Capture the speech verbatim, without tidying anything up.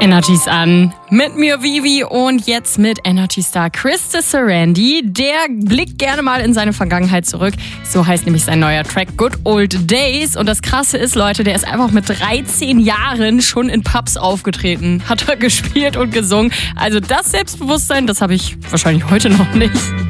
Energy's an. Mit mir Vivi und jetzt mit Energy Star Krista Sarandie. Der blickt gerne mal in seine Vergangenheit zurück. So heißt nämlich sein neuer Track Good Old Days. Und das Krasse ist, Leute, der ist einfach mit dreizehn Jahren schon in Pubs aufgetreten. Hat er gespielt und gesungen. Also das Selbstbewusstsein, das habe ich wahrscheinlich heute noch nicht.